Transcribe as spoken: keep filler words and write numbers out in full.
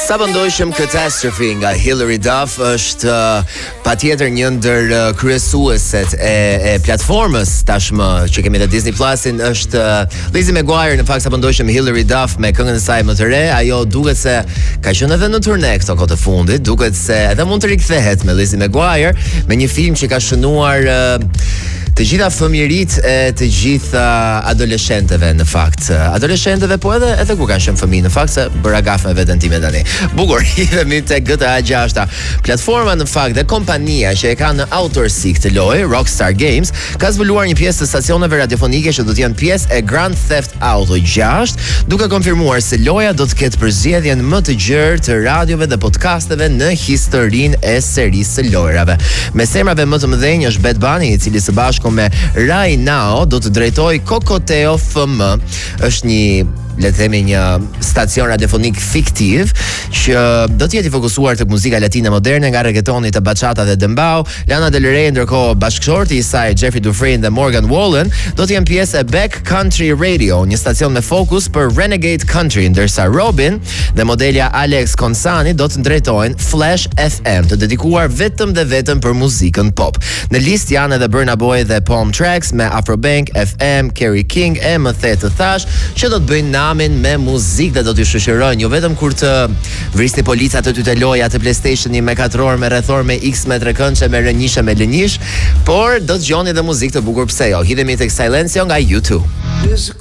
Sa pëndojshëm Catastrophe nga Hilary Duff është uh, patjetër një ndër uh, kryesueset e, e platformës tashmë që kemi te Disney Plusin, është uh, Lizzie McGuire. Në fakt sa pëndojshëm Hilary Duff me këngën e saj më të re, ajo duket se ka qenë edhe në turne këto kohë të fundit, duket se edhe mund të rikthehet me Lizzie McGuire me një film që ka shënuar uh, të gjitha fëmijërit e të gjitha adoleshentëve në fakt. Adoleshentëve, po edhe edhe kur kanë qenë fëmijë në fakt, se bëra gafe me veten time tani. Bukur, jemi te G T A gjashta. Platforma në fakt dhe kompania që e ka në autorsi këtë lojë, Rockstar Games, ka zbuluar një pjesë të stacioneve radiofonike që do të jenë pjesë e Grand Theft Auto gjashtë, duke konfirmuar se loja do të ketë përzgjedhjen më të gjerë të radiove dhe podcasteve në historinë e serisë së lojrave. Me semrave më të mëdhenj është Bad Bunny, i cili së bashku me Rai Nao do të drejtoj Kokoteo F M. Është një, le të themi, një stacion radiofonik fiktiv që do të jetë i fokusuar tek muzika latine moderne, nga reggaetoni te bachata dhe dembow. Lana Del Rey, ndërkohë bashkëshorti i saj Jeffrey Dufresne dhe Morgan Wallen do të jenë pjesë e Back Country Radio, një stacion me fokus për Renegade Country, ndërsa Robin dhe modelja Alex Consani do të drejtojnë Flash F M, të dedikuar vetëm dhe vetëm për muzikën pop. Në listë janë edhe Burna Boy dhe Palm Tracks me Afrobank F M, Kerry King e më the të thash, që do të bëjnë namin me muzikë dhe do t'ju shoqërojnë jo vetëm kur të vrisni polica të ty të loja të PlayStationi me katror, me rrethor, me X, me trekëndshe, me rënjishe, me lënjish, por do të dëgjoni edhe muzikë të bukur, pse jo. Hidhemi tek Silencio nga U two.